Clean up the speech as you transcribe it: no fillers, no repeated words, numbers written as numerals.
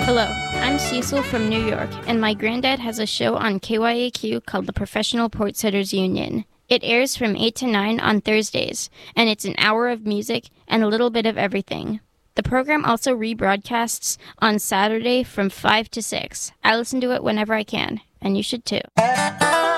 Hello, I'm Cecil from New York, and my granddad has a show on KYAQ called the Professional Portsitters Union. It airs from 8 to 9 on Thursdays, and it's an hour of music and a little bit of everything. The program also rebroadcasts on Saturday from 5 to 6. I listen to it whenever I can, and you should too.